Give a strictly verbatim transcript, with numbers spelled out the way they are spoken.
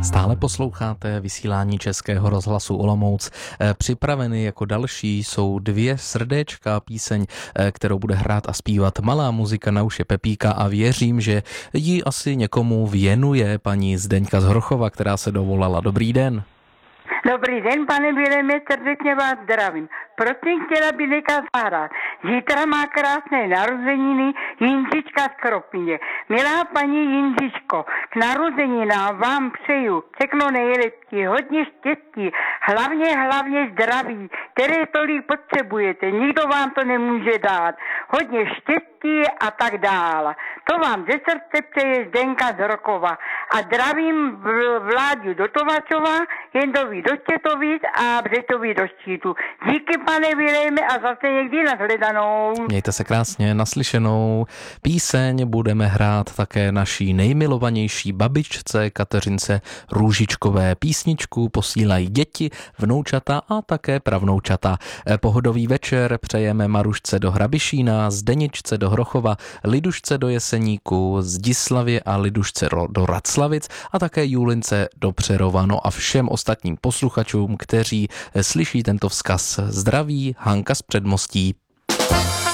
Stále posloucháte vysílání Českého rozhlasu Olomouc. Připraveny jako další jsou dvě srdéčka, píseň, kterou bude hrát a zpívat malá muzika na uši Pepíka a věřím, že ji asi někomu věnuje paní Zdeňka z Hrochova, která se dovolala. Dobrý den. Dobrý den, pane Viléme, srdečně vás zdravím. Prosím, chtěla by nechat zahrát. Zítra má krásné narozeniny Jindřička z Kropyně. Milá paní Jindřičko, k narozeninám vám přeju všechno nejlepší, hodně štěstí, hlavně, hlavně zdraví, které tolik potřebujete. Nikdo vám to nemůže dát. Hodně štěstí a tak dále. To vám ze srdce přeje Zdenka z Hrochova. A zdravím Vláďu do Tovačova, Jendovi do Štětovic a Břetovi do Štítu. Díky, pane Viléme, a zase někdy nashledanou. Mějte se krásně, naslyšenou. Píseň budeme hrát také naší nejmilovanější babičce Kateřince Růžičkové. Písničku posílají děti, vnoučata a také pravnoučata. Pohodový večer přejeme Marušce do Hrabišína, Zdeničce do Hrochova, Lidušce do Jeseníku, Zdislavě a Lidušce do Raclavic a také Julince do Přerova. No a všem ostatním posluchačům, kteří slyší tento vzkaz, zdraví Hanka z Předmostí.